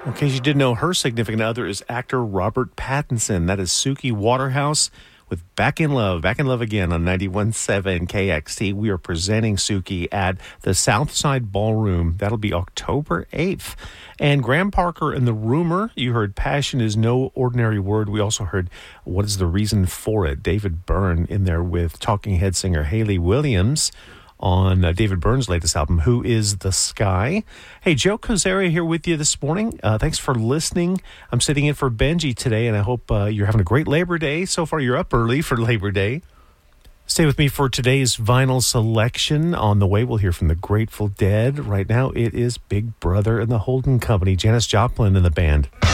In case you didn't know, her significant other is actor Robert Pattinson. That is Suki Waterhouse with Back in Love. Back in Love again on 91.7 KXT. We are presenting Suki at the Southside Ballroom. That'll be October 8th. And Graham Parker and The Rumor. You heard Passion is No Ordinary Word. We also heard What is the Reason for It? David Byrne in there with Talking Head singer Hayley Williams on David Byrne's latest album, Who is the Sky? Hey, Joe Kosara here with you this morning. Thanks for listening. I'm sitting in for Benji today, and I hope you're having a great Labor Day. So far, you're up early for Labor Day. Stay with me for today's vinyl selection. On the way, we'll hear from the Grateful Dead. Right now, it is Big Brother and the Holden Company. Janis Joplin and the band.